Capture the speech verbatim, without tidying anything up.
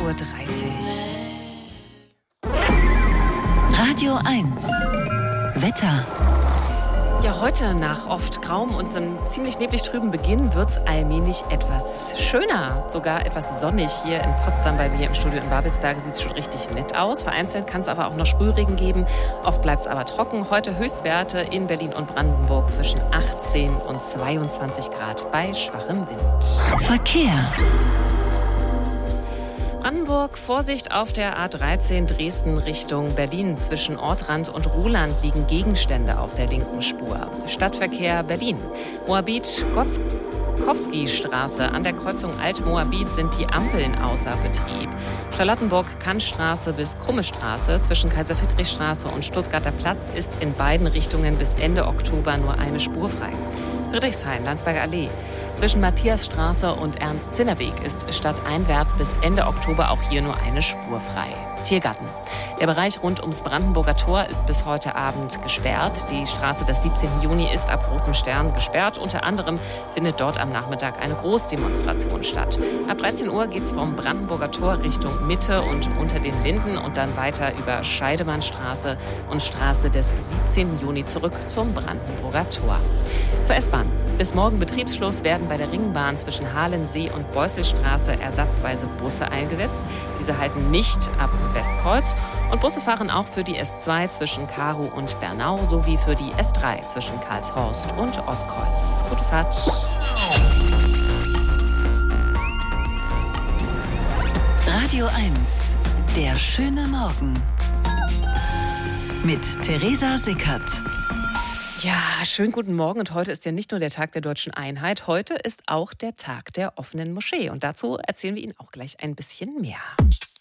Uhr dreißig. Radio eins. Wetter. Ja, heute nach oft grauem und einem ziemlich neblig trüben Beginn wird es allmählich etwas schöner, sogar etwas sonnig. Hier in Potsdam bei mir im Studio in Babelsberg sieht es schon richtig nett aus. Vereinzelt kann es aber auch noch Sprühregen geben. Oft bleibt es aber trocken. Heute Höchstwerte in Berlin und Brandenburg zwischen achtzehn und zweiundzwanzig Grad bei schwachem Wind. Verkehr. Brandenburg, Vorsicht auf der A dreizehn Dresden Richtung Berlin. Zwischen Ortrand und Ruhland liegen Gegenstände auf der linken Spur. Stadtverkehr Berlin. Moabit, Gotzkowski-Straße. An der Kreuzung Alt-Moabit sind die Ampeln außer Betrieb. Charlottenburg-Kantstraße bis Krumme-Straße. Zwischen Kaiser-Friedrich-Straße und Stuttgarter Platz ist in beiden Richtungen bis Ende Oktober nur eine Spur frei. Friedrichshain, Landsberger Allee. Zwischen Matthiasstraße und Ernst-Zinner-Weg ist stadteinwärts bis Ende Oktober auch hier nur eine Spur frei. Tiergarten. Der Bereich rund ums Brandenburger Tor ist bis heute Abend gesperrt. Die Straße des siebzehnten Juni ist ab Großem Stern gesperrt. Unter anderem findet dort am Nachmittag eine Großdemonstration statt. Ab dreizehn Uhr geht es vom Brandenburger Tor Richtung Mitte und unter den Linden und dann weiter über Scheidemannstraße und Straße des siebzehnten Juni zurück zum Brandenburger Tor. Zur S-Bahn. Bis morgen Betriebsschluss werden bei der Ringbahn zwischen Halensee und Beusselstraße ersatzweise Busse eingesetzt. Diese halten nicht ab Westkreuz. Und Busse fahren auch für die S zwei zwischen Karow und Bernau sowie für die S drei zwischen Karlshorst und Ostkreuz. Gute Fahrt. Radio eins. Der schöne Morgen. Mit Theresa Sickert. Ja, schönen guten Morgen. Und heute ist ja nicht nur der Tag der Deutschen Einheit, heute ist auch der Tag der offenen Moschee. Und dazu erzählen wir Ihnen auch gleich ein bisschen mehr.